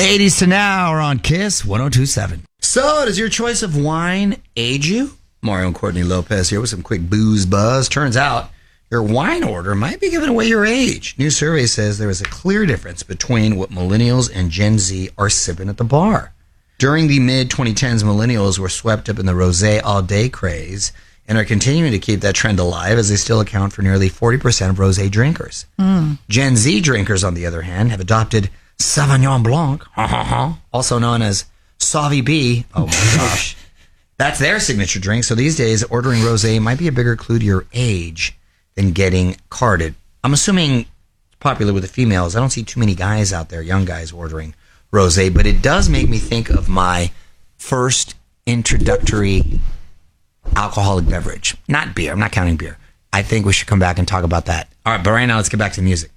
80s to now are on Kiss 102.7. So, does your choice of wine age you? Mario and Courtney Lopez here with some quick booze buzz. Turns out your wine order might be giving away your age. New survey says there is a clear difference between what millennials and Gen Z are sipping at the bar. During the mid-2010s, millennials were swept up in the rosé all-day craze and are continuing to keep that trend alive as they still account for nearly 40% of rosé drinkers. Gen Z drinkers, on the other hand, have adopted Sauvignon Blanc, also known as Sauvy B. Oh my gosh. That's their signature drink. So these days, ordering rosé might be a bigger clue to your age than getting carded. I'm assuming it's popular with the females. I don't see too many guys out there, young guys, ordering rosé, but it does make me think of my first introductory alcoholic beverage. Not beer. I'm not counting beer. I think we should come back and talk about that. All right, but right now, let's get back to the music.